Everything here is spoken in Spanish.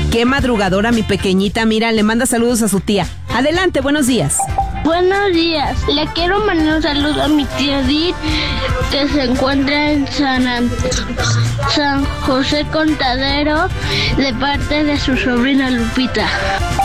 Qué madrugadora, mi pequeñita. Mira, le manda saludos a su tía. Adelante, buenos días. Buenos días. Le quiero mandar un saludo a mi tía Edith, que se encuentra en San José Contadero, de parte de su sobrina Lupita.